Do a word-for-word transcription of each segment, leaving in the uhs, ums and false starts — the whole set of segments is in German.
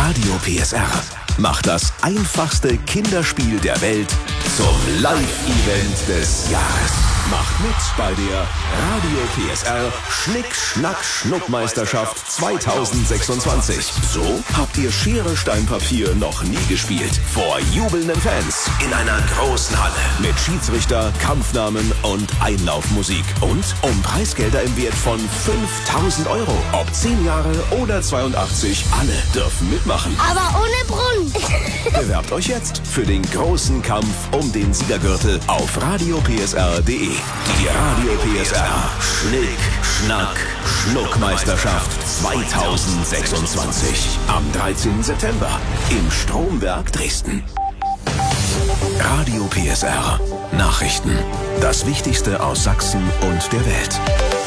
Radio P S R macht das einfachste Kinderspiel der Welt zum Live-Event des Jahres. Macht mit bei der Radio P S R Schnick, Schnack, Schnuckmeisterschaft zweitausendsechsundzwanzig. So habt ihr Schere, Stein, Papier noch nie gespielt. Vor jubelnden Fans in einer großen Halle mit Schiedsrichter, Kampfnamen und Einlaufmusik. Und um Preisgelder im Wert von fünftausend Euro. Ob zehn Jahre oder zweiundachtzig, alle dürfen mitmachen. Aber ohne Brunnen. Bewerbt euch jetzt für den großen Kampf um den Siegergürtel auf radio p s r punkt d e. Die Radio P S R Schnick, Schnack, Schnuckmeisterschaft zweitausendsechsundzwanzig. Am dreizehnten September im Stromberg Dresden. Radio P S R Nachrichten. Das Wichtigste aus Sachsen und der Welt.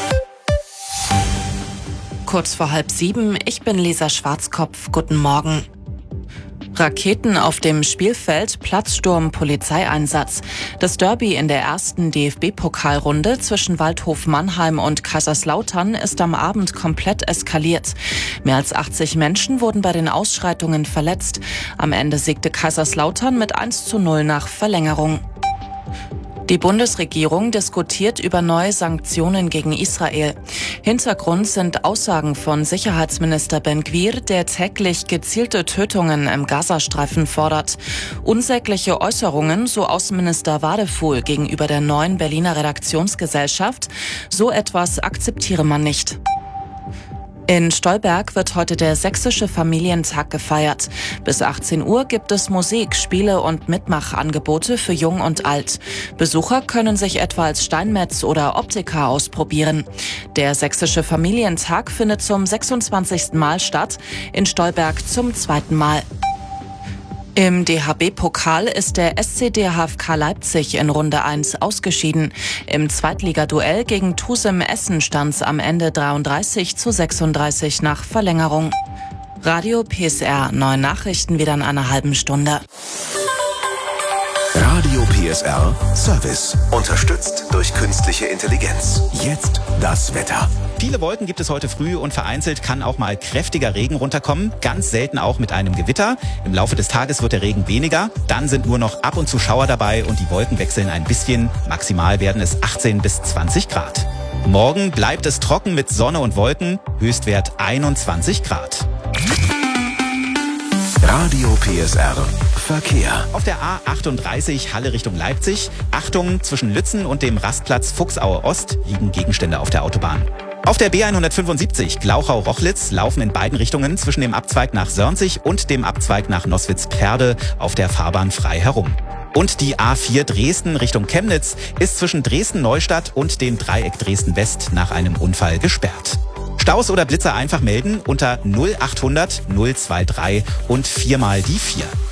Kurz vor halb sieben, ich bin Lisa Schwarzkopf. Guten Morgen. Raketen auf dem Spielfeld, Platzsturm, Polizeieinsatz. Das Derby in der ersten D F B-Pokalrunde zwischen Waldhof Mannheim und Kaiserslautern ist am Abend komplett eskaliert. Mehr als achtzig Menschen wurden bei den Ausschreitungen verletzt. Am Ende siegte Kaiserslautern mit eins zu null nach Verlängerung. Die Bundesregierung diskutiert über neue Sanktionen gegen Israel. Hintergrund sind Aussagen von Sicherheitsminister Ben-Gvir, der täglich gezielte Tötungen im Gazastreifen fordert. Unsägliche Äußerungen, so Außenminister Wadefuhl gegenüber der neuen Berliner Redaktionsgesellschaft. So etwas akzeptiere man nicht. In Stolberg wird heute der Sächsische Familientag gefeiert. Bis achtzehn Uhr gibt es Musik, Spiele und Mitmachangebote für Jung und Alt. Besucher können sich etwa als Steinmetz oder Optiker ausprobieren. Der Sächsische Familientag findet zum sechsundzwanzigsten Mal statt, in Stolberg zum zweiten Mal. Im D H B-Pokal ist der S C D H F K Leipzig in Runde eins ausgeschieden. Im Zweitligaduell gegen Tusem Essen stand es am Ende dreiunddreißig zu sechsunddreißig nach Verlängerung. Radio P S R, neue Nachrichten wieder in einer halben Stunde. Radio P S R Service. Unterstützt durch künstliche Intelligenz. Jetzt das Wetter. Viele Wolken gibt es heute früh und vereinzelt kann auch mal kräftiger Regen runterkommen. Ganz selten auch mit einem Gewitter. Im Laufe des Tages wird der Regen weniger. Dann sind nur noch ab und zu Schauer dabei und die Wolken wechseln ein bisschen. Maximal werden es achtzehn bis zwanzig Grad. Morgen bleibt es trocken mit Sonne und Wolken. Höchstwert einundzwanzig Grad. Radio P S R Verkehr. Auf der A achtunddreißig Halle Richtung Leipzig. Achtung, zwischen Lützen und dem Rastplatz Fuchsaue Ost liegen Gegenstände auf der Autobahn. Auf der B hundertfünfundsiebzig Glauchau-Rochlitz laufen in beiden Richtungen zwischen dem Abzweig nach Sörnzig und dem Abzweig nach Nosswitz-Perde auf der Fahrbahn frei herum. Und die A vier Dresden Richtung Chemnitz ist zwischen Dresden-Neustadt und dem Dreieck Dresden-West nach einem Unfall gesperrt. Staus oder Blitzer einfach melden unter null achthundert null drei drei und viermal die vier.